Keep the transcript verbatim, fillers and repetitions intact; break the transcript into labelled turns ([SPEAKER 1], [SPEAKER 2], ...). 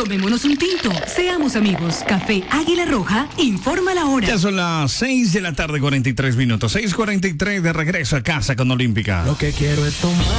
[SPEAKER 1] Tomémonos un tinto. Seamos amigos. Café Águila Roja informa la hora.
[SPEAKER 2] Ya son las seis de la tarde, cuarenta y tres minutos. seis cuarenta y tres de regreso a casa con Olímpica.
[SPEAKER 3] Lo que quiero es tomar.